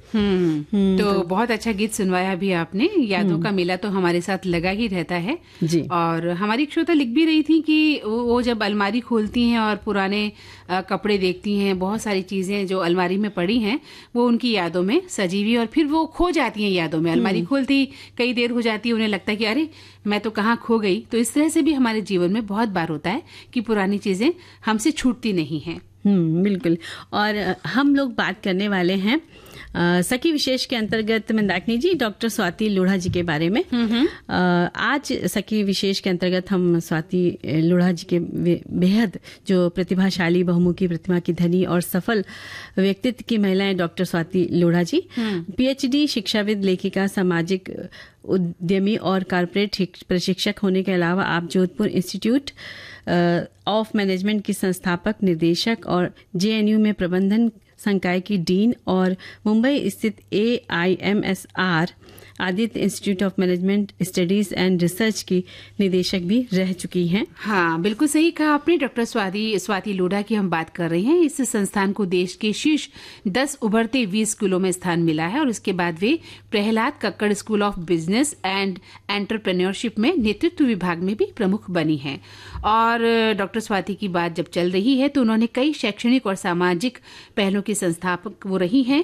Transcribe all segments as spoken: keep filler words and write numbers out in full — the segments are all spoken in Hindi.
हम्म तो बहुत अच्छा गीत सुनवाया भी आपने। यादों का मेला तो हमारे साथ लगा ही रहता है जी। और हमारी श्रोता लिख भी रही थी कि वो जब अलमारी खोलती हैं और पुराने कपड़े देखती हैं, बहुत सारी चीजें जो अलमारी में पड़ी हैं वो उनकी यादों में सजी हुई और फिर वो खो जाती हैं यादों में। अलमारी खोलती कई देर हो जाती है, उन्हें लगता है कि अरे मैं तो कहाँ खो गई। तो इस तरह से भी हमारे जीवन में बहुत बार होता है कि पुरानी चीजें हमसे छूटती नहीं हैं। हम्म बिल्कुल। और हम लोग बात करने वाले हैं आ, सखी विशेष के अंतर्गत मंदाकिनी जी डॉक्टर स्वाति लोढ़ा जी के बारे में। आ, आज सखी विशेष के अंतर्गत हम स्वाति लोढ़ा जी के बेहद जो प्रतिभाशाली बहुमुखी प्रतिभा की धनी और सफल व्यक्तित्व की महिलाएं डॉक्टर स्वाति लोढ़ा जी, पीएचडी शिक्षाविद, लेखिका, सामाजिक उद्यमी और कारपोरेट प्रशिक्षक होने के अलावा आप जोधपुर इंस्टीट्यूट ऑफ मैनेजमेंट की संस्थापक, निर्देशक और जेएनयू में प्रबंधन संकाय की डीन और मुंबई स्थित ए I am S R Aditya institute of management studies and research की निदेशक भी रह चुकी हैं। हाँ, बिल्कुल सही कहा आपने। डॉक्टर स्वाति स्वाति लोढ़ा की हम बात कर रहे हैं। इस संस्थान को देश के शीर्ष दस उभरते बीस स्कूलों में स्थान मिला है और इसके बाद वे Prahlad Kakkar school of business and entrepreneurship में नेतृत्व विभाग में भी प्रमुख बनी हैं। और डॉक्टर स्वाति की बात जब चल रही है तो उन्होंने कई शैक्षणिक और सामाजिक पहलों की संस्थापक वो रही हैं।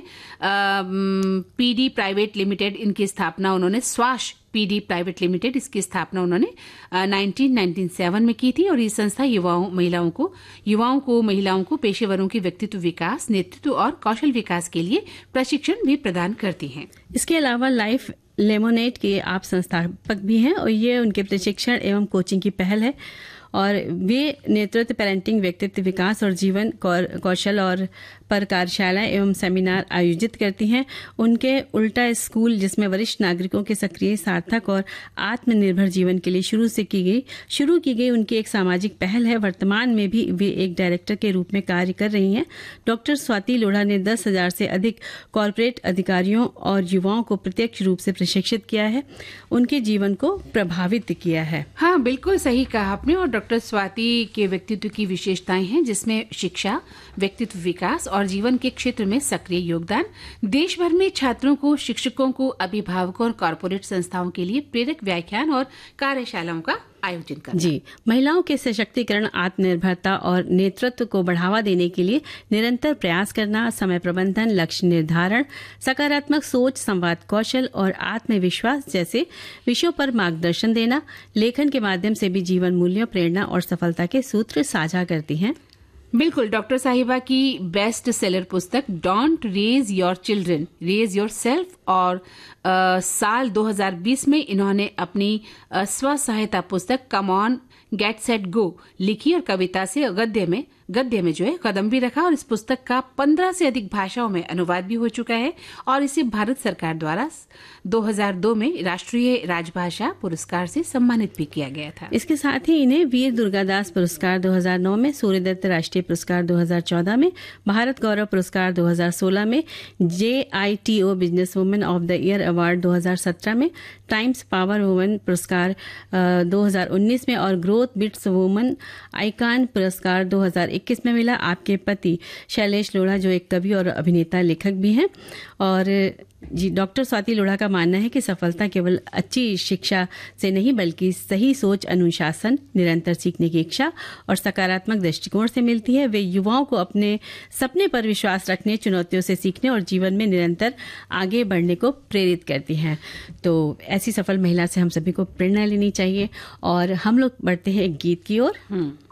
पीडी प्राइवेट लिमिटेड इनकी स्थापना उन्होंने स्वाश पीडी प्राइवेट लिमिटेड इसकी स्थापना उन्होंने नाइनटीन नाइंटी सेवन में की थी और ये संस्था युवाओं महिलाओं को युवाओं को महिलाओं को पेशेवरों के व्यक्तित्व विकास, नेतृत्व और कौशल विकास के लिए प्रशिक्षण भी प्रदान करती हैं। इसके अलावा लाइफ लेमोनेड के आप संस्थापक भी हैं और ये उनके प्रशिक्षण एवं कोचिंग की पहल है और वे नेतृत्व, पेरेंटिंग, व्यक्तित्व विकास और जीवन कौशल और पर कार्यशालाएं एवं सेमिनार आयोजित करती हैं। उनके उल्टा स्कूल जिसमें वरिष्ठ नागरिकों के सक्रिय, सार्थक और आत्मनिर्भर जीवन के लिए शुरू से की गई शुरू की गई उनकी एक सामाजिक पहल है। वर्तमान में भी वे एक डायरेक्टर के रूप में कार्य कर रही हैं। डॉक्टर स्वाति लोढ़ा ने दस हजार से अधिक कॉर्पोरेट अधिकारियों और युवाओं को प्रत्यक्ष रूप से प्रशिक्षित किया है, उनके जीवन को प्रभावित किया है। हाँ, बिल्कुल सही कहा आपने। और डॉक्टर स्वाति के व्यक्तित्व की विशेषताएं हैं जिसमें शिक्षा, व्यक्तित्व विकास और जीवन के क्षेत्र में सक्रिय योगदान। देश भर में छात्रों को, शिक्षकों को, अभिभावकों और कॉर्पोरेट संस्थाओं के लिए प्रेरक व्याख्यान और कार्यशालाओं का आयोजन करना। जी, महिलाओं के सशक्तिकरण, आत्मनिर्भरता और नेतृत्व को बढ़ावा देने के लिए निरंतर प्रयास करना, समय प्रबंधन, लक्ष्य निर्धारण, सकारात्मक सोच, संवाद कौशल और आत्मविश्वास जैसे विषयों पर मार्गदर्शन देना, लेखन के माध्यम से भी जीवन मूल्यों, प्रेरणा और सफलता के सूत्र साझा करती हैं। बिल्कुल। डॉक्टर साहिबा की बेस्ट सेलर पुस्तक don't raise your children, raise your self और आ, साल दो हज़ार बीस में इन्होंने अपनी स्व सहायता पुस्तक come on get set go लिखी और कविता से गद्य में गद्य में जो है कदम भी रखा और इस पुस्तक का पंद्रह से अधिक भाषाओं में अनुवाद भी हो चुका है और इसे भारत सरकार द्वारा दो हज़ार दो में राष्ट्रीय राजभाषा पुरस्कार से सम्मानित भी किया गया था। इसके साथ ही इन्हें वीर दुर्गादास पुरस्कार दो हज़ार नौ में, सूर्यदत्त राष्ट्रीय पुरस्कार दो हज़ार चौदह में, भारत गौरव पुरस्कार दो हज़ार सोलह में, जे I T O business women of the year award दो हज़ार सत्रह में, टाइम्स पावर वुमेन पुरस्कार दो हज़ार उन्नीस में और ग्रोथ बिट्स वुमेन आइकॉन पुरस्कार दो हज़ार इक्कीस में मिला। आपके पति शैलेश लोढ़ा जो एक कवि और अभिनेता लेखक भी हैं। और जी, डॉक्टर स्वाति लोढ़ा का मानना है कि सफलता केवल अच्छी शिक्षा से नहीं बल्कि सही सोच, अनुशासन, निरंतर सीखने की इच्छा और सकारात्मक दृष्टिकोण से मिलती है। वे युवाओं को अपने सपने पर विश्वास रखने, चुनौतियों से सीखने और जीवन में निरंतर आगे बढ़ने को प्रेरित करती हैं। तो ऐसी सफल महिला से हम सभी को प्रेरणा लेनी चाहिए और हम लोग बढ़ते हैं एक गीत की ओर।